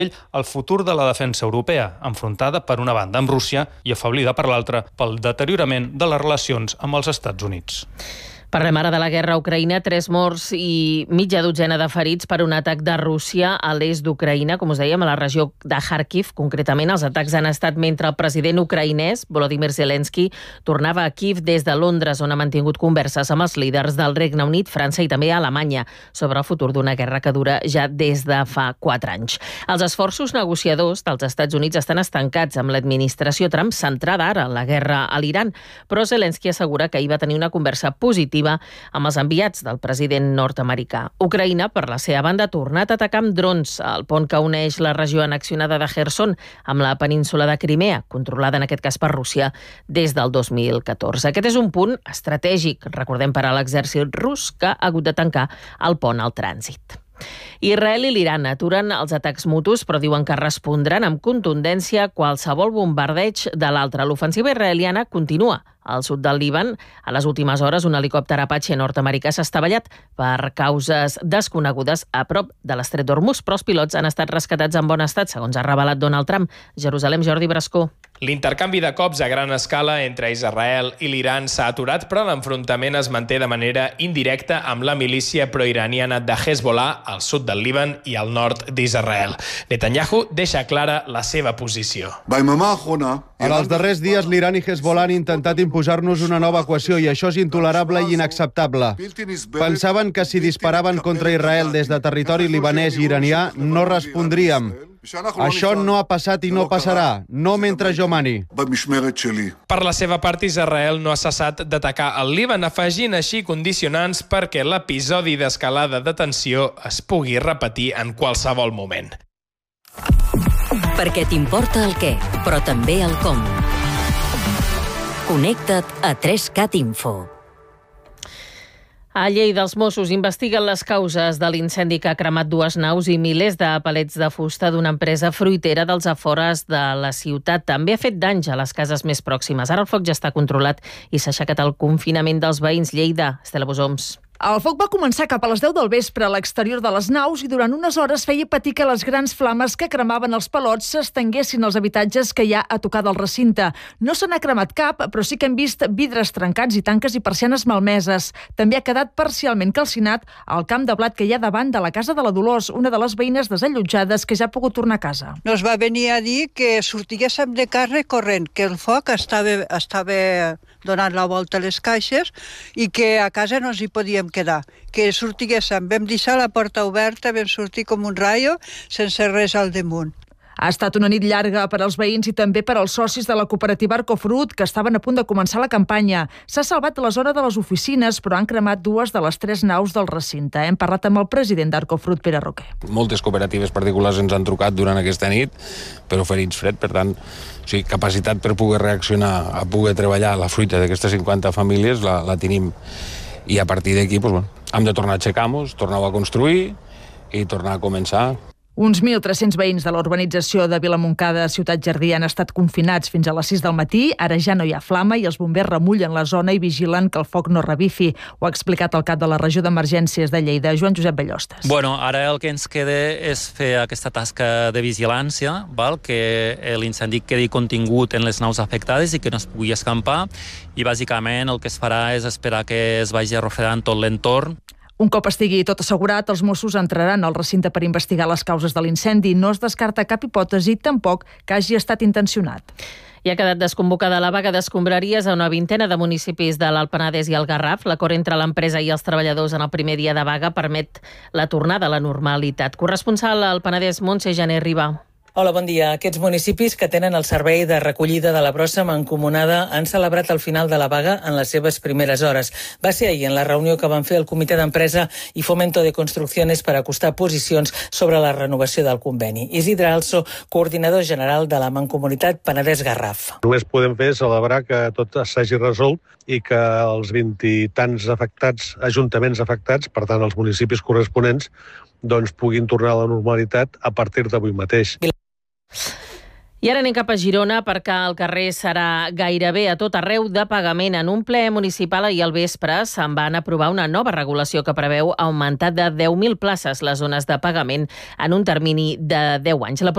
el futur de la defensa europea, enfrontada per una banda amb Rússia i afablida per l'altra pel deteriorament de les relacions amb els Estats Units. Parlem ara de la guerra a Ucraïna. 3 morts i mitja dotzena de ferits per un atac de Rússia a l'est d'Ucraïna, com us dèiem, a la regió de Kharkiv. Concretament, els atacs han estat mentre el president ucraïnès, Volodymyr Zelensky, tornava a Kiev des de Londres, on ha mantingut converses amb els líders del Regne Unit, França i també Alemanya sobre el futur d'una guerra que dura ja des de fa 4 anys. Els esforços negociadors dels Estats Units estan estancats amb l'administració Trump centrada ara en la guerra a l'Iran, però Zelensky assegura que ahir va tenir una conversa positiva amb els enviats del president nord-americà. Ucraïna, per la seva banda, ha tornat a atacar amb drons el pont que uneix la regió annexionada de Kherson amb la península de Crimea, controlada en aquest cas per Rússia des del 2014. Aquest és un punt estratègic, recordem, per a l'exèrcit rus, que ha hagut de tancar el pont al trànsit. Israel i l'Iran aturen els atacs mutus, però diuen que respondran amb contundència qualsevol bombardeig de l'altre. L'ofensiva israeliana continua. Al sud del Líban, a les últimes hores, un helicòpter Apache nord-americà s'ha estavellat per causes desconegudes a prop de l'estret d'Hormuz, però els pilots han estat rescatats en bon estat, segons ha revelat Donald Trump. Jerusalem, Jordi Brascó. L'intercanvi de cops a gran escala entre Israel i l'Iran s'ha aturat, però l'enfrontament es manté de manera indirecta amb la milícia proiraniana de Hezbollah al sud del Líban i al nord d'Israel. Netanyahu deixa clara la seva posició. En els darrers dies, l'Iran i Hezbollah han intentat imposar-nos una nova equació i això és intolerable i inacceptable. Pensaven que si disparaven contra Israel des de territori libanès i iranià no respondríem. Això no ha passat i no passarà, no mentre jo mani. Per la seva part, Israel no ha cessat d'atacar el Líban, afegint així condicionants perquè l'episodi d'escalada de tensió es pugui repetir en qualsevol moment. Perquè t'importa el què, però també el com. Connecta't a 3cat Info. A Lleida, els Mossos investiguen les causes de l'incendi que ha cremat 2 naus i milers de palets de fusta d'una empresa fruitera dels afores de la ciutat. També ha fet danys a les cases més pròximes. Ara el foc ja està controlat i s'ha aixecat el confinament dels veïns. Lleida, Estela Bosoms. El foc va començar cap a les 10 del vespre a l'exterior de les naus i durant unes hores feia patir que les grans flames que cremaven els palots s'estenguessin als habitatges que hi ha a tocar del recinte. No se n'ha cremat cap, però sí que hem vist vidres trencats i tanques i persianes malmeses. També ha quedat parcialment calcinat el camp de blat que hi ha davant de la casa de la Dolors, una de les veïnes desallotjades que ja ha pogut tornar a casa. Nos va venir a dir que sortiguéssim de casa corrent, que el foc estava donant la volta a les caixes i que a casa no ens hi podíem quedar, que sortiguéssim. Vam deixar la porta oberta, vam sortir com un raio sense res al damunt. Ha estat una nit llarga per als veïns i també per als socis de la cooperativa Arcofrut, que estaven a punt de començar la campanya. S'ha salvat la zona de les oficines, però han cremat 2 de les 3 naus del recinte. Hem parlat amb el president d'Arcofrut, Pere Roquer. Moltes cooperatives particulars ens han trucat durant aquesta nit per oferir-nos fred, per tant, capacitat per poder reaccionar, a poder treballar la fruita d'aquestes 50 famílies la tenim. I a partir d'aquí hem de tornar a aixecar-nos, tornar a construir i tornar a començar. Uns 1.300 veïns de la urbanització de Vilamontcada, Ciutat Jardí, han estat confinats fins a les 6 del matí. Ara ja no hi ha flama i els bombers remullen la zona i vigilen que el foc no revifi. Ho ha explicat el cap de la regió d'emergències de Lleida, Joan Josep Bellostes. Ara el que ens queda és fer aquesta tasca de vigilància, que l'incendi quedi contingut en les naus afectades i que no es pugui escampar. I bàsicament el que es farà és esperar que es vagi refredant tot l'entorn. Un cop estigui tot assegurat, els Mossos entraran al recinte per investigar les causes de l'incendi. No es descarta cap hipòtesi, tampoc que hagi estat intencionat. I ha quedat desconvocada la vaga d'escombraries a una vintena de municipis de l'Alt Penedès i el Garraf. L'acord entre l'empresa i els treballadors en el primer dia de vaga permet la tornada a la normalitat. Corresponsal al Penedès, Montse Janer Riba. Hola, bon dia. Aquests municipis que tenen el servei de recollida de la brossa mancomunada han celebrat el final de la vaga en les seves primeres hores. Va ser ahir en la reunió que van fer el Comitè d'Empresa i Fomento de Construcciones per acostar posicions sobre la renovació del conveni. Isidre Also, coordinador general de la Mancomunitat Penedès-Garraf. Només podem fer celebrar que tot s'hagi resolt i que els 20 i tants ajuntaments afectats, per tant els municipis corresponents, puguin tornar a la normalitat a partir d'avui mateix. I ara anem cap a Girona perquè el carrer serà gairebé a tot arreu de pagament. En un ple municipal ahir al vespre se'n van aprovar una nova regulació que preveu augmentar de 10.000 places les zones de pagament en un termini de 10 anys. La